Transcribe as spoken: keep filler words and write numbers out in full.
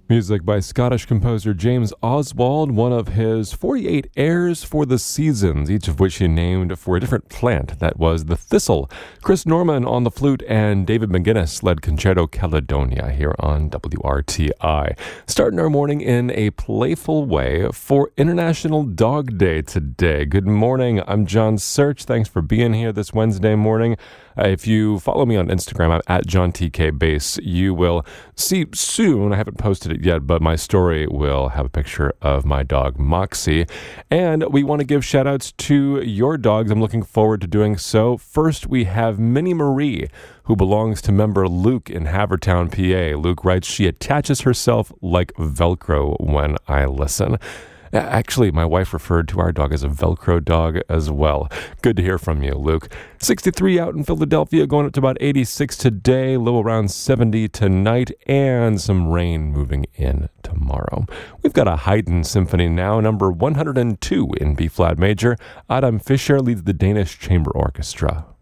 Music by Scottish composer James Oswald, one of his forty-eight airs for the seasons, each of which he named for a different plant. That was the thistle. Chris Norman on the flute and David McGuinness led Concerto Caledonia here on W R T I. Starting our morning in a playful way for International Dog Day today. Good morning, I'm John Search. Thanks for being here this Wednesday morning. Uh, if you follow me on Instagram, I'm at John T K Bass. You will see soon, I haven't posted it yet, but my story will have a picture of my dog Moxie. And we want to give shout outs to your dogs. I'm looking forward to doing so. First, we have Minnie Marie, who belongs to member Luke in Havertown, P A. Luke writes, she attaches herself like Velcro when I listen. Actually, my wife referred to our dog as a Velcro dog as well. Good to hear from you, Luke. sixty-three out in Philadelphia, going up to about eighty-six today, low around seventy tonight, and some rain moving in tomorrow. We've got a Haydn symphony now, number one hundred two in B-flat major. Adam Fischer leads the Danish Chamber Orchestra.